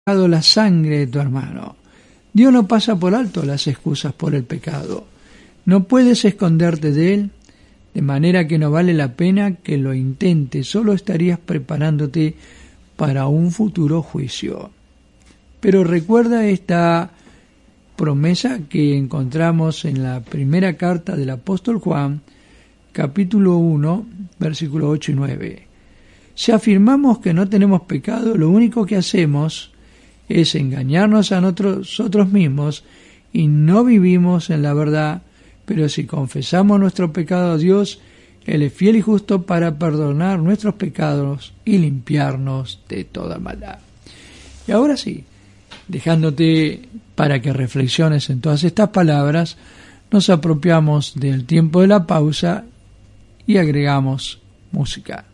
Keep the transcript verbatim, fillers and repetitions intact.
la sangre de tu hermano. Dios no pasa por alto las excusas por el pecado. No puedes esconderte de él, de manera que no vale la pena que lo intentes, solo estarías preparándote para un futuro juicio. Pero recuerda esta promesa que encontramos en la primera carta del apóstol Juan, capítulo uno, versículos ocho y nueve. Si afirmamos que no tenemos pecado, lo único que hacemos es engañarnos a nosotros mismos y no vivimos en la verdad. Pero si confesamos nuestro pecado a Dios, Él es fiel y justo para perdonar nuestros pecados y limpiarnos de toda maldad. Y ahora sí, dejándote para que reflexiones en todas estas palabras, nos apropiamos del tiempo de la pausa y agregamos música.